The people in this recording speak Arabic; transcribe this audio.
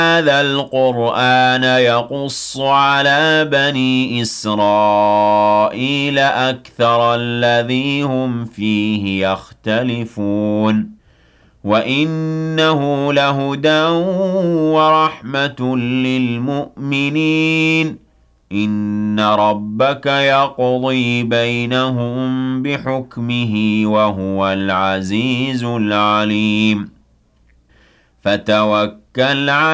هذا القرآن يقص على بني إسرائيل أكثر الذي هم فيه يختلفون وإنه لهدى ورحمة للمؤمنين إن ربك يقضي بينهم بحكمه وهو العزيز العليم فتوكل على